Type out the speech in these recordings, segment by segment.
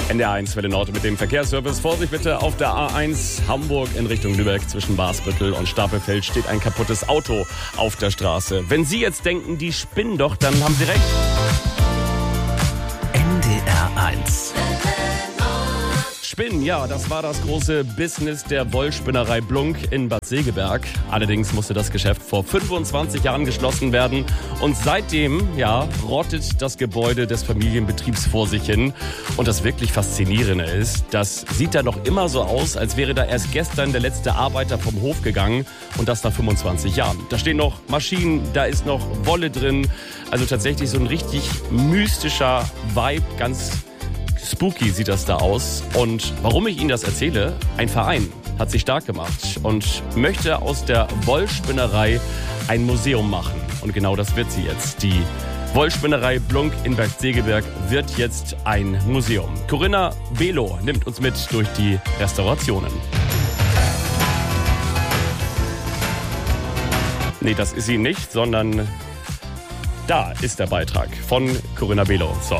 NDR1 Welle Nord mit dem Verkehrsservice. Vorsicht bitte auf der A1 Hamburg in Richtung Lübeck zwischen Wasbüttel und Stapelfeld steht ein kaputtes Auto auf der Straße. Wenn Sie jetzt denken, die spinnen doch, dann haben Sie recht. NDR1 Spinnen, ja, das war das große Business der Wollspinnerei Blunk in Bad Segeberg. Allerdings musste das Geschäft vor 25 Jahren geschlossen werden. Und seitdem, ja, rottet das Gebäude des Familienbetriebs vor sich hin. Und das wirklich Faszinierende ist, das sieht da noch immer so aus, als wäre da erst gestern der letzte Arbeiter vom Hof gegangen. Und das nach 25 Jahren. Da stehen noch Maschinen, da ist noch Wolle drin. Also tatsächlich so ein richtig mystischer Vibe, ganz spooky sieht das da aus. Und warum ich Ihnen das erzähle, ein Verein hat sich stark gemacht und möchte aus der Wollspinnerei ein Museum machen. Und genau das wird sie jetzt. Die Wollspinnerei Blunk in Bad Segeberg wird jetzt ein Museum. Corinna Belo nimmt uns mit durch die Restaurationen. Nee, das ist sie nicht, sondern da ist der Beitrag von Corinna Belo. So.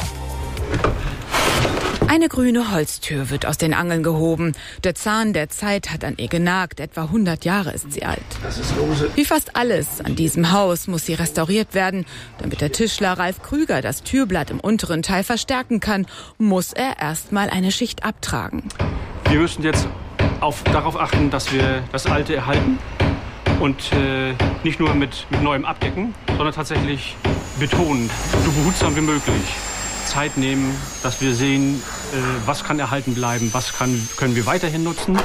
Eine grüne Holztür wird aus den Angeln gehoben. Der Zahn der Zeit hat an ihr genagt. Etwa 100 Jahre ist sie alt. Wie fast alles an diesem Haus muss sie restauriert werden. Damit der Tischler Ralf Krüger das Türblatt im unteren Teil verstärken kann, muss er erstmal eine Schicht abtragen. Wir müssen jetzt darauf achten, dass wir das Alte erhalten und nicht nur mit neuem abdecken, sondern tatsächlich betonen, so behutsam wie möglich. Zeit nehmen, dass wir sehen, was kann erhalten bleiben, was können wir weiterhin nutzen.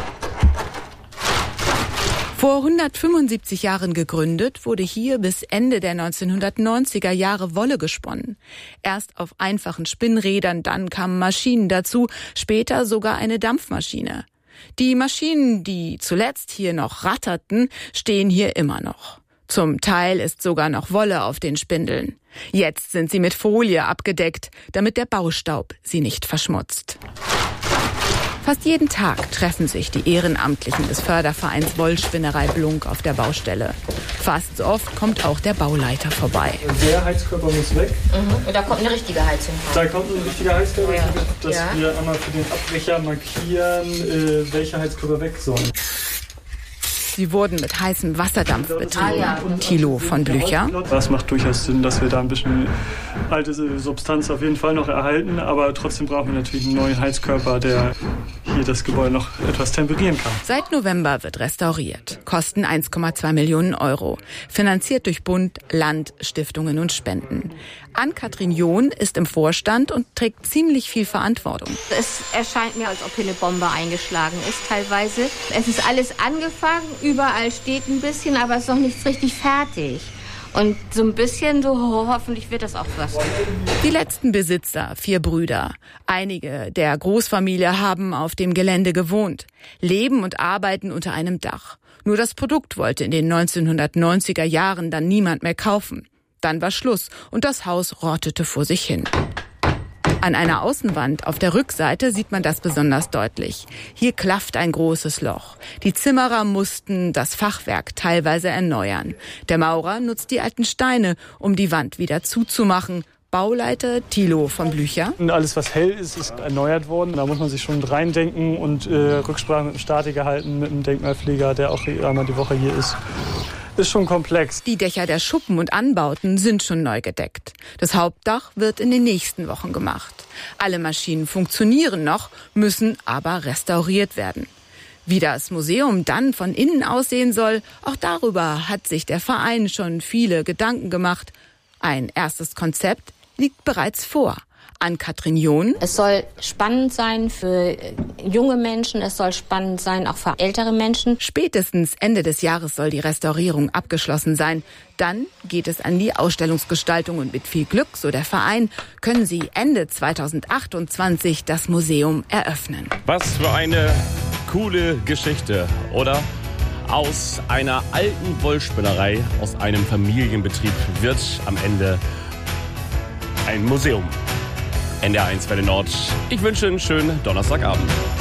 Vor 175 Jahren gegründet, wurde hier bis Ende der 1990er Jahre Wolle gesponnen. Erst auf einfachen Spinnrädern, dann kamen Maschinen dazu, später sogar eine Dampfmaschine. Die Maschinen, die zuletzt hier noch ratterten, stehen hier immer noch. Zum Teil ist sogar noch Wolle auf den Spindeln. Jetzt sind sie mit Folie abgedeckt, damit der Baustaub sie nicht verschmutzt. Fast jeden Tag treffen sich die Ehrenamtlichen des Fördervereins Wollspinnerei Blunk auf der Baustelle. Fast so oft kommt auch der Bauleiter vorbei. Der Heizkörper muss weg. Und da kommt eine richtige Heizung rein. Da kommt ein richtiger Heizkörper, ja. Dass wir einmal für den Abbrecher markieren, welche Heizkörper weg sollen. Sie wurden mit heißem Wasserdampf betrieben. Thilo von Blücher. Das macht durchaus Sinn, dass wir da ein bisschen alte Substanz auf jeden Fall noch erhalten. Aber trotzdem brauchen wir natürlich einen neuen Heizkörper, der hier das Gebäude noch etwas temperieren kann. Seit November wird restauriert. Kosten 1,2 Millionen Euro. Finanziert durch Bund, Land, Stiftungen und Spenden. Ann-Kathrin John ist im Vorstand und trägt ziemlich viel Verantwortung. Es erscheint mir, als ob hier eine Bombe eingeschlagen ist teilweise. Es ist alles angefangen, überall steht ein bisschen, aber es ist noch nichts richtig fertig. Und so ein bisschen, so hoffentlich wird das auch was. Die letzten Besitzer, 4 Brüder. Einige der Großfamilie haben auf dem Gelände gewohnt, leben und arbeiten unter einem Dach. Nur das Produkt wollte in den 1990er Jahren dann niemand mehr kaufen. Dann war Schluss und das Haus rottete vor sich hin. An einer Außenwand auf der Rückseite sieht man das besonders deutlich. Hier klafft ein großes Loch. Die Zimmerer mussten das Fachwerk teilweise erneuern. Der Maurer nutzt die alten Steine, um die Wand wieder zuzumachen. Bauleiter Thilo von Blücher. Alles, was hell ist, ist erneuert worden. Da muss man sich schon reindenken und Rücksprache mit dem Statiker halten, mit dem Denkmalpfleger, der auch einmal die Woche hier ist. Ist schon komplex. Die Dächer der Schuppen und Anbauten sind schon neu gedeckt. Das Hauptdach wird in den nächsten Wochen gemacht. Alle Maschinen funktionieren noch, müssen aber restauriert werden. Wie das Museum dann von innen aussehen soll, auch darüber hat sich der Verein schon viele Gedanken gemacht. Ein erstes Konzept liegt bereits vor. Ann-Kathrin John. Es soll spannend sein für junge Menschen, es soll spannend sein auch für ältere Menschen. Spätestens Ende des Jahres soll die Restaurierung abgeschlossen sein. Dann geht es an die Ausstellungsgestaltung und mit viel Glück, so der Verein, können sie Ende 2028 das Museum eröffnen. Was für eine coole Geschichte, oder? Aus einer alten Wollspinnerei, aus einem Familienbetrieb wird am Ende ein Museum. NDR1 Welle Nord. Ich wünsche einen schönen Donnerstagabend.